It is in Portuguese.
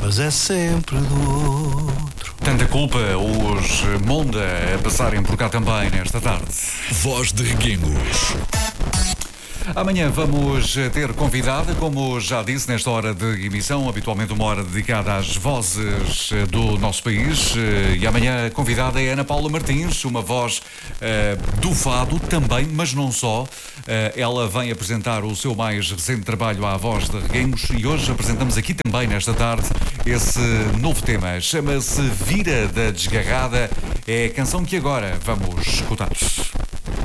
mas é sempre do outro. Tanta culpa, os Monda a passarem por cá também nesta tarde. Voz de Reguengos. Amanhã vamos ter convidada, como já disse, nesta hora de emissão, habitualmente uma hora dedicada às vozes do nosso país. E amanhã a convidada é Ana Paula Martins, uma voz do fado também, mas não só. Ela vem apresentar o seu mais recente trabalho à Voz de Reguengos e hoje apresentamos aqui também, nesta tarde, esse novo tema. Chama-se Vira da Desgarrada. É a canção que agora vamos escutar.